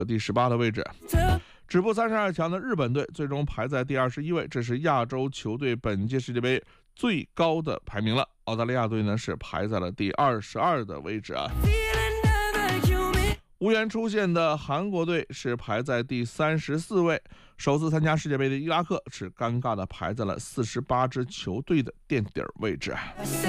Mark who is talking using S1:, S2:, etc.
S1: 第18的位置。止步32强的日本队最终排在第21位，这是亚洲球队本届世界杯最高的排名了。澳大利亚队呢是排在了第22的位置啊。无缘出线的韩国队是排在第34位，首次参加世界杯的伊拉克是尴尬的排在了48支球队的垫底位置。